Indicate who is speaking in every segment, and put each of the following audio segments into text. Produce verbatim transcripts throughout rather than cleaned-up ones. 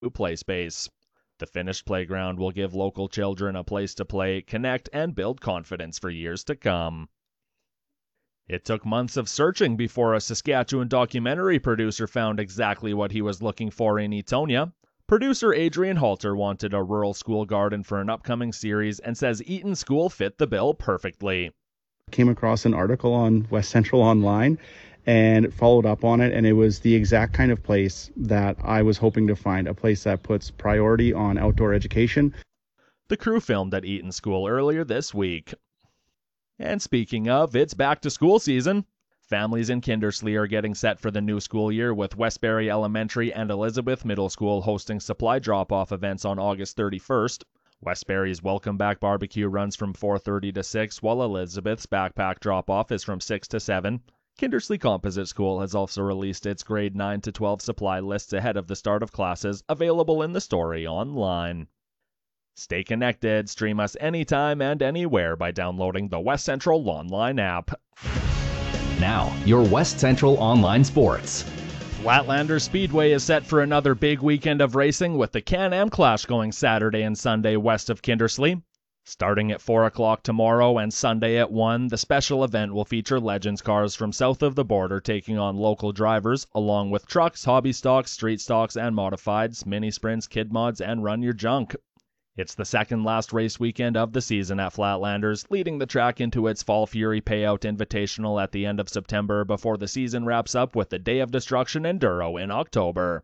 Speaker 1: play space. The finished playground will give local children a place to play, connect, and build confidence for years to come. It took months of searching before a Saskatchewan documentary producer found exactly what he was looking for in Eatonia. Producer Adrian Halter wanted a rural school garden for an upcoming series and says Eaton School fit the bill perfectly.
Speaker 2: Came across an article on West Central Online and followed up on it, and it was the exact kind of place that I was hoping to find, a place that puts priority on outdoor education.
Speaker 1: The crew filmed at Eaton School earlier this week. And speaking of, it's back to school season. Families in Kindersley are getting set for the new school year, with Westbury Elementary and Elizabeth Middle School hosting supply drop-off events on August thirty-first. Westbury's Welcome Back Barbecue runs from four thirty to six, while Elizabeth's backpack drop-off is from six to seven. Kindersley Composite School has also released its grade nine to twelve supply lists ahead of the start of classes, available in the story online. Stay connected, stream us anytime and anywhere by downloading the West Central Online app.
Speaker 3: Now, your West Central Online Sports.
Speaker 1: Flatlanders Speedway is set for another big weekend of racing, with the Can-Am Clash going Saturday and Sunday west of Kindersley. Starting at four o'clock tomorrow and Sunday at one, the special event will feature Legends cars from south of the border taking on local drivers, along with trucks, hobby stocks, street stocks, and modifieds, mini sprints, kid mods, and run your junk. It's the second last race weekend of the season at Flatlanders, leading the track into its Fall Fury Payout Invitational at the end of September before the season wraps up with the Day of Destruction Enduro in October.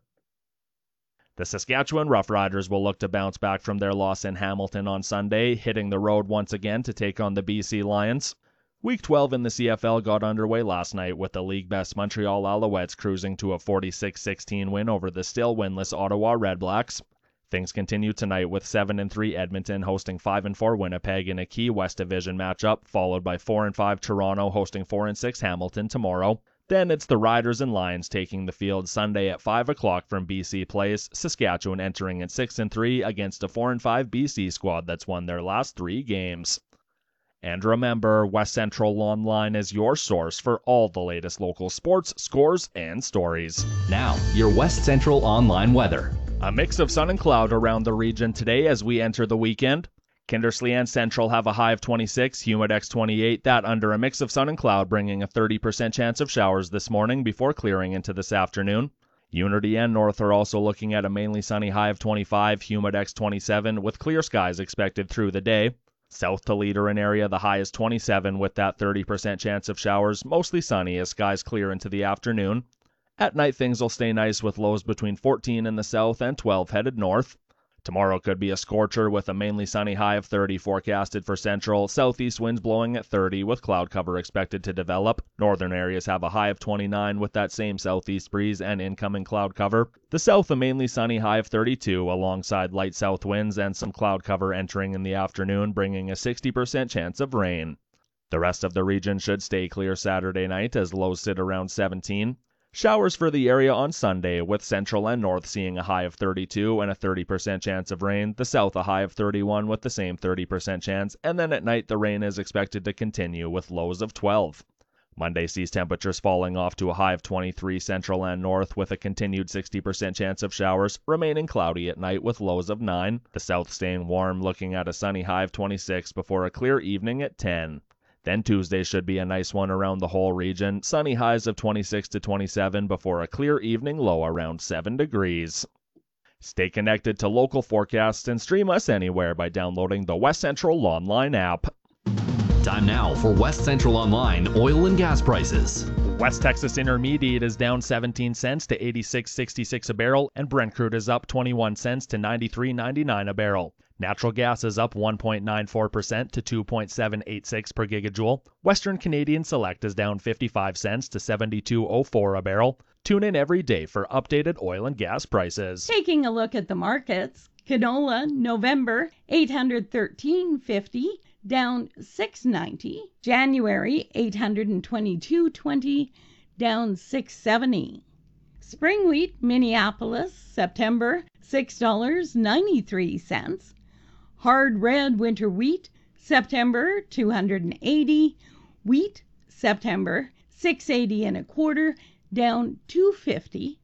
Speaker 1: The Saskatchewan Roughriders will look to bounce back from their loss in Hamilton on Sunday, hitting the road once again to take on the B C Lions. Week twelve in the C F L got underway last night with the league-best Montreal Alouettes cruising to a forty-six sixteen win over the still winless Ottawa Redblacks. Things continue tonight with seven and three Edmonton hosting five and four Winnipeg in a key West Division matchup, followed by four and five Toronto hosting four and six Hamilton tomorrow. Then it's the Riders and Lions taking the field Sunday at five o'clock from B C Place, Saskatchewan entering at six and three against a four and five B C squad that's won their last three games. And remember, West Central Online is your source for all the latest local sports, scores, and stories.
Speaker 3: Now, your West Central Online weather.
Speaker 1: A mix of sun and cloud around the region today as we enter the weekend. Kindersley and Central have a high of twenty-six, Humidex twenty-eight, that under a mix of sun and cloud, bringing a thirty percent chance of showers this morning before clearing into this afternoon. Unity and North are also looking at a mainly sunny high of twenty-five, Humidex twenty-seven, with clear skies expected through the day. South to Leader area, the high is twenty-seven with that thirty percent chance of showers, mostly sunny as skies clear into the afternoon. At night, things will stay nice with lows between fourteen in the south and twelve headed north. Tomorrow could be a scorcher with a mainly sunny high of thirty forecasted for Central, southeast winds blowing at thirty with cloud cover expected to develop. Northern areas have a high of twenty-nine with that same southeast breeze and incoming cloud cover. The south a mainly sunny high of thirty-two alongside light south winds and some cloud cover entering in the afternoon, bringing a sixty percent chance of rain. The rest of the region should stay clear Saturday night as lows sit around seventeen. Showers for the area on Sunday, with Central and North seeing a high of thirty-two and a thirty percent chance of rain, the South a high of thirty-one with the same thirty percent chance, and then at night the rain is expected to continue with lows of twelve. Monday sees temperatures falling off to a high of twenty-three Central and North with a continued sixty percent chance of showers, remaining cloudy at night with lows of nine. The South staying warm, looking at a sunny high of twenty-six before a clear evening at ten. Then Tuesday should be a nice one around the whole region, sunny highs of twenty-six to twenty-seven before a clear evening low around seven degrees. Stay connected to local forecasts and stream us anywhere by downloading the West Central Online app.
Speaker 3: Time now for West Central Online oil and gas prices.
Speaker 1: West Texas Intermediate is down seventeen cents to eighty-six sixty-six a barrel, and Brent crude is up twenty-one cents to ninety-three ninety-nine a barrel. Natural gas is up one point nine four percent to two point seven eight six per gigajoule. Western Canadian Select is down fifty-five cents to seventy-two oh four a barrel. Tune in every day for updated oil and gas prices.
Speaker 4: Taking a look at the markets, canola November eight hundred thirteen fifty, down six ninety. January eight hundred twenty-two twenty, down six seventy. Spring wheat Minneapolis September six dollars and ninety-three cents. Hard red winter wheat September two hundred eighty. Wheat September six eighty and a quarter, down two fifty.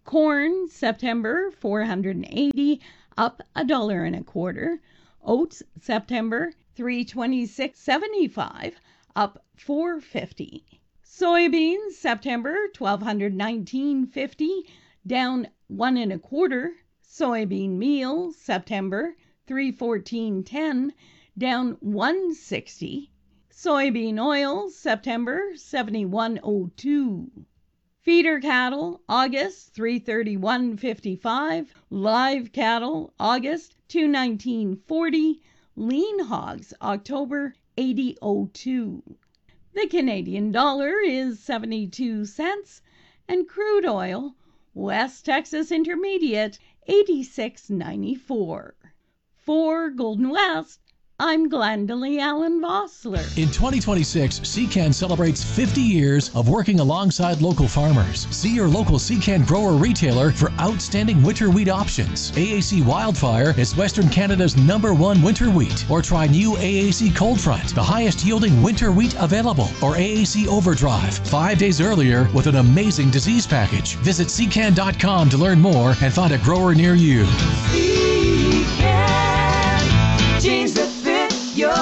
Speaker 4: Corn, September, four hundred eighty, up a dollar and a quarter. Oats, September, three twenty-six seventy-five, up four fifty. Soybeans, September, twelve nineteen fifty, down one and a quarter. Soybean meal, September, three fourteen ten, down one sixty. Soybean oil, September, seventy-one oh two. Feeder cattle, August, three thirty-one fifty-five. Live cattle, August, two nineteen forty. Lean hogs, October, eighty oh two. The Canadian dollar is seventy-two cents, and crude oil, West Texas Intermediate, eighty-six ninety-four. For Golden West, I'm Glendalee Allen Vossler.
Speaker 5: In twenty twenty-six, C C A N celebrates fifty years of working alongside local farmers. See your local C C A N grower retailer for outstanding winter wheat options. A A C Wildfire is Western Canada's number one winter wheat. Or try new A A C Cold Front, the highest yielding winter wheat available. Or A A C Overdrive, five days earlier with an amazing disease package. Visit C C A N dot com to learn more and find a grower near you.
Speaker 6: C C A N, jeans that fit your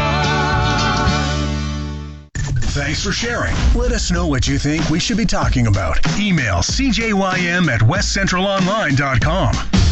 Speaker 6: farm.
Speaker 7: Thanks for sharing. Let us know what you think we should be talking about. Email c j y m at west central online dot com.